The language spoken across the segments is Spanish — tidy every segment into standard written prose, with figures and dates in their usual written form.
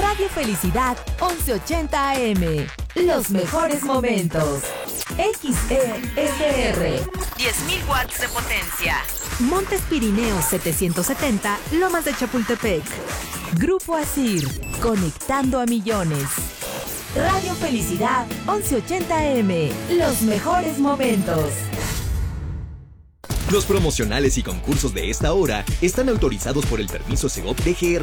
Radio Felicidad 1180 AM. Los mejores momentos. XESR. 10.000 watts de potencia. Montes Pirineos 770, Lomas de Chapultepec. Grupo Asir, conectando a millones. Radio Felicidad 1180 AM. Los mejores momentos. Los promocionales y concursos de esta hora están autorizados por el permiso Segov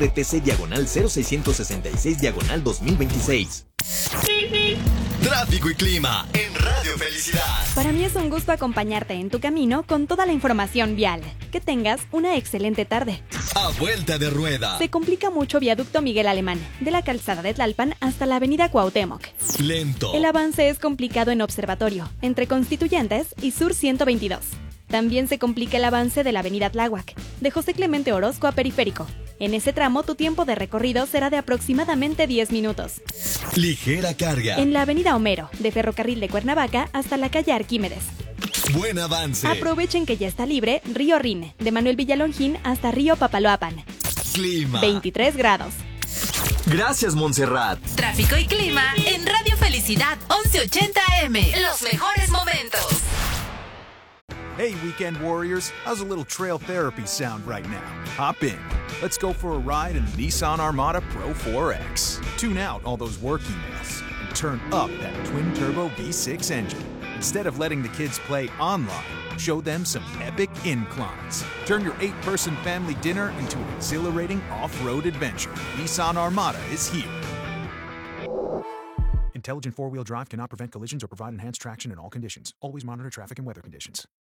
DGRTC/0666/2026. Tráfico y clima en Radio Felicidad. Para mí es un gusto acompañarte en tu camino con toda la información vial. Que tengas una excelente tarde. A vuelta de rueda. Se complica mucho Viaducto Miguel Alemán, de la calzada de Tlalpan hasta la avenida Cuauhtémoc. Lento. El avance es complicado en Observatorio, entre Constituyentes y Sur 122. También se complica el avance de la avenida Tláhuac, de José Clemente Orozco a Periférico. En ese tramo, tu tiempo de recorrido será de aproximadamente 10 minutos. Ligera carga. En la avenida Homero, de Ferrocarril de Cuernavaca hasta la calle Arquímedes. Buen avance. Aprovechen que ya está libre Río Rin, de Manuel Villalongín hasta Río Papaloapan. Clima. 23 grados. Gracias, Montserrat. Tráfico y clima en Radio Felicidad 1180 AM. Los mejores momentos. Hey, weekend warriors, how's a little trail therapy sound right now? Hop in. Let's go for a ride in the Nissan Armada Pro 4X. Tune out all those work emails and turn up that twin-turbo V6 engine. Instead of letting the kids play online, show them some epic inclines. Turn your 8-person family dinner into an exhilarating off-road adventure. Nissan Armada is here. Intelligent four-wheel drive cannot prevent collisions or provide enhanced traction in all conditions. Always monitor traffic and weather conditions.